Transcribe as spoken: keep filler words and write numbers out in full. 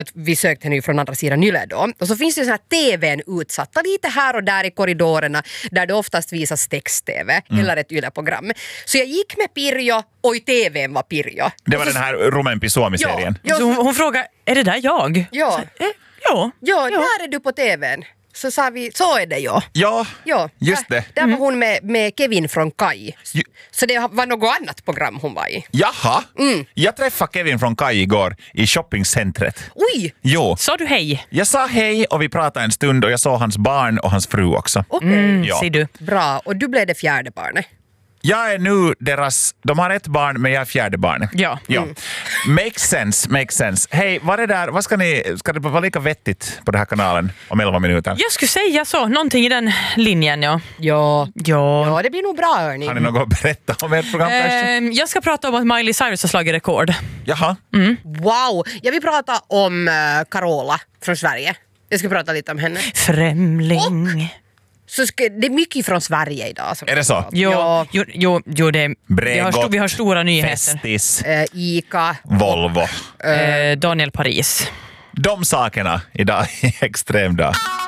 Vi sökte henne ju från andra sidan Yle då. Och så finns det ju så här tvn utsatta lite här och där i korridorerna där det oftast visas text-tv mm. eller ett Yle-program. Så jag gick med Pirjo och i tvn var Pirjo. Det var så, den här Rumenpi Suomi-serien. Ja, så hon, hon frågar, är det där jag? Ja. Så, eh, ja. Ja, ja, där är du på tvn. Så sa vi, så är det ju. Ja, ja just det. Där, där mm. var hon med, med Kevin från Kaj. Ju- Så det var något annat program hon var i. Jaha, mm. jag träffade Kevin från Kaj igår i shoppingcentret. Oj! Jo. Sa du hej? Jag sa hej och vi pratade en stund och jag såg hans barn och hans fru också. Okej. Okay. Mm, ja. Ser du. Bra, och du blev det fjärde barnet. Jag är nu deras, de har ett barn men jag är fjärde barnet. Ja. ja. Mm. Makes sense, makes sense. Hej, vad är det där, vad ska ni, ska det vara lika vettigt på den här kanalen om elva minuter? Jag skulle säga så, någonting i den linjen, ja. Ja, ja. ja det blir nog bra, hörni. Har ni något att berätta om ert program kanske? Eh, jag ska prata om att Miley Cyrus har slagit rekord. Jaha. Mm. Wow, jag vill prata om uh, Carola från Sverige. Jag ska prata lite om henne. Främling. Och så ska, det är mycket från Sverige idag. Är det så? Jo, ja. jo, jo, jo det, vi, har sto, vi har stora nyheter. Festis, uh, Ica. Volvo. Uh, Daniel Paris. De sakerna idag i Extremdag.